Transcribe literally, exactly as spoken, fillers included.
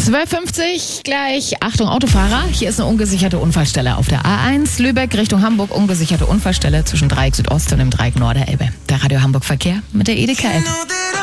zwölf Uhr fünfzig gleich. Achtung, Autofahrer. Hier ist eine ungesicherte Unfallstelle auf der A eins. Lübeck Richtung Hamburg. Ungesicherte Unfallstelle zwischen Dreieck Südost und dem Dreieck Nord der Elbe. Der Radio Hamburg Verkehr mit der E D K App.